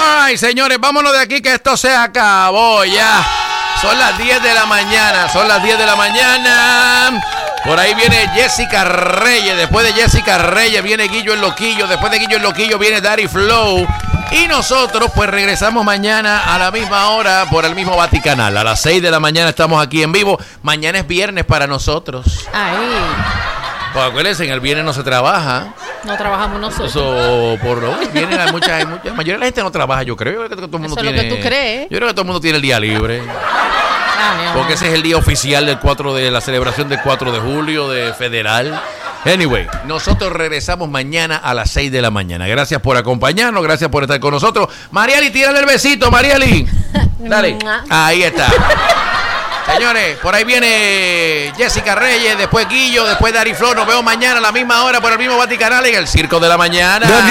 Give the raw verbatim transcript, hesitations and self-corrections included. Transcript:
Ay, señores, vámonos de aquí que esto se acabó ya. Son las diez de la mañana, son las diez de la mañana. Por ahí viene Jessica Reyes, después de Jessica Reyes viene Guillo el Loquillo, después de Guillo el Loquillo viene Daddy Flow. Y nosotros pues regresamos mañana a la misma hora por el mismo Vaticanal. A las seis de la mañana estamos aquí en vivo. Mañana es viernes para nosotros. Ahí. Pues acuérdense, en el viernes no se trabaja. No trabajamos nosotros. Eso, por lo viene hay mucha, hay mucha, la mayoría de la gente no trabaja, yo creo. Yo creo que todo el mundo Eso tiene, es lo que tú crees. Yo creo que todo el mundo tiene el día libre. Ah, porque ese es el día oficial del cuatro de la celebración del cuatro de julio de Federal. Anyway, nosotros regresamos mañana a las seis de la mañana. Gracias por acompañarnos, gracias por estar con nosotros. Mariali, tírale el besito, Mariali. Dale. Ahí está. Señores, por ahí viene Jessica Reyes, después Guillo, después Daddy Flow. Nos vemos mañana a la misma hora por el mismo Vaticanal en el Circo de la Mañana.